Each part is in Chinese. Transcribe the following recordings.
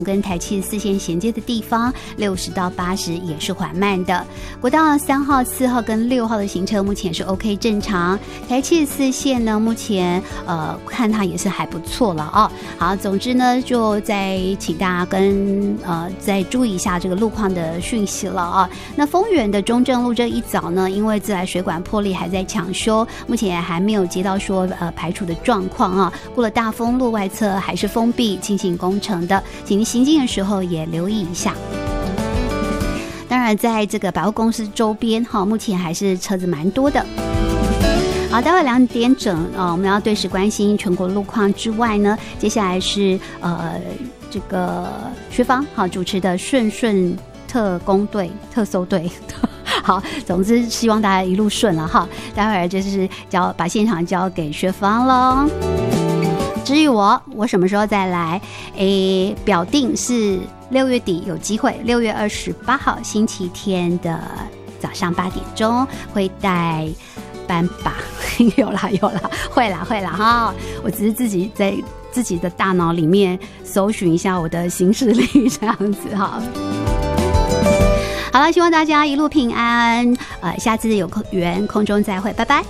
跟台74线衔接的地方60到80也是缓慢的。国道3号、4号跟6号的行车目前是 OK 正常。台74线呢，目前看它也是还不错了哦。好，总之呢，就再请大家再注意一下这个路况的讯息了啊。那丰原的中正路这一早呢，因为自来水管破裂还在抢修，目前还没有接到说排除的状况啊。过了大丰路外侧还是封闭进行工程的，请行进的时候也留意一下。当然在这个百货公司周边目前还是车子蛮多的。好，待会2点整我们要对时关心全国路况之外呢，接下来是这个薛芳主持的顺特工队特搜队好，总之希望大家一路顺了哈。待会儿就是把现场交给薛芳咯。至于我什么时候再来？表定是6月底有机会，6月28号星期天的早上8点钟会带班吧。有啦，会啦哈。我只是自己在自己的大脑里面搜寻一下我的行事历这样子哈。好了，希望大家一路平安，下次有缘空中再会，拜拜。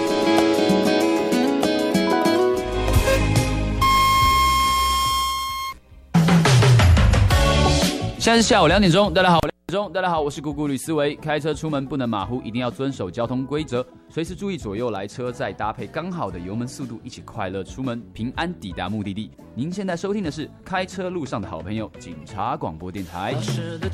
现在是下午2点钟，大家好，我是姑姑吕思维。开车出门不能马虎，一定要遵守交通规则，随时注意左右来车，再搭配刚好的油门速度，一起快乐出门，平安抵达目的地。您现在收听的是开车路上的好朋友——警察广播电台。